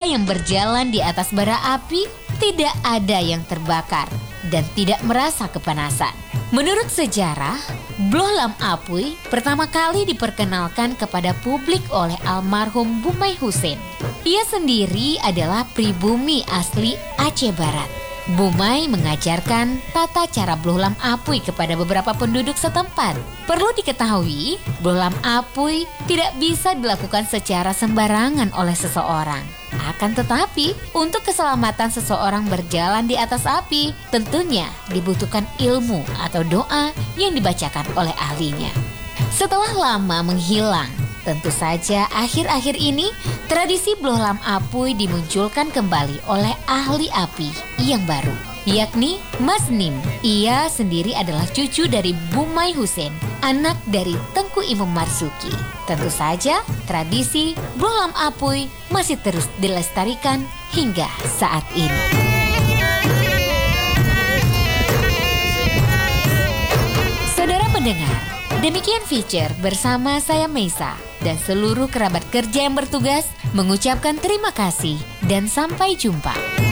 yang berjalan di atas bara api, tidak ada yang terbakar dan tidak merasa kepanasan. Menurut sejarah, Bohlam Apui pertama kali diperkenalkan kepada publik oleh almarhum Bumai Hussein. Ia sendiri adalah pribumi asli Aceh Barat. Bumai mengajarkan tata cara Bohlam Apui kepada beberapa penduduk setempat. Perlu diketahui, Bohlam Apui tidak bisa dilakukan secara sembarangan oleh seseorang. Akan tetapi, untuk keselamatan seseorang berjalan di atas api, tentunya dibutuhkan ilmu atau doa yang dibacakan oleh ahlinya. Setelah lama menghilang, tentu saja akhir-akhir ini tradisi Bohlam Apui dimunculkan kembali oleh ahli api yang baru, yakni Mas Nim. Ia sendiri adalah cucu dari Bumai Hussein, anak dari Tengku Imam Marzuki. Tentu saja tradisi Bohlam Apui masih terus dilestarikan hingga saat ini. Saudara mendengar, demikian feature bersama saya Meisa dan seluruh kerabat kerja yang bertugas mengucapkan terima kasih dan sampai jumpa.